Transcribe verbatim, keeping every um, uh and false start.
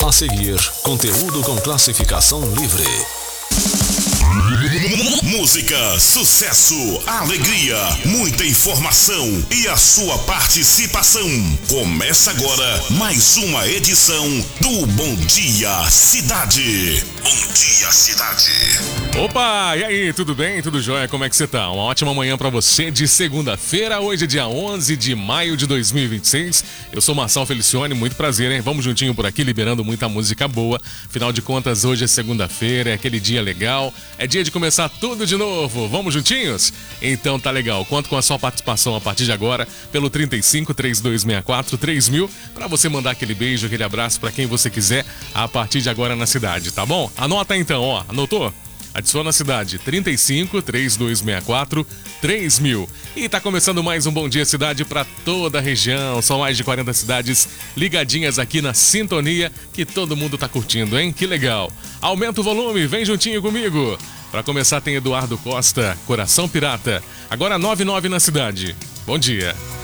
A seguir, conteúdo com classificação livre. Música, sucesso, alegria, muita informação e a sua participação. Começa agora mais uma edição do Bom Dia Cidade. Bom Dia Cidade. Opa, e aí, tudo bem? Tudo jóia? Como é que você tá? Uma ótima manhã pra você de segunda-feira, hoje é dia onze de maio de dois mil e vinte e seis. Eu sou Marçal Felicione, muito prazer, hein? Vamos juntinho por aqui, liberando muita música boa. Afinal de contas, hoje é segunda-feira, é aquele dia legal, é dia de começar tudo de novo. Vamos juntinhos? Então tá legal, conto com a sua participação a partir de agora, pelo trinta e cinco, trinta e dois sessenta e quatro, três mil, pra você mandar aquele beijo, aquele abraço pra quem você quiser, a partir de agora na cidade, tá bom? Anota então, ó, anotou? Adiciona a cidade, trinta e cinco, trinta e dois sessenta e quatro, três mil. E tá começando mais um Bom Dia Cidade para toda a região. São mais de quarenta cidades ligadinhas aqui na sintonia que todo mundo tá curtindo, hein? Que legal. Aumenta o volume, vem juntinho comigo. Para começar tem Eduardo Costa, Coração Pirata. Agora nove e nove na cidade. Bom dia.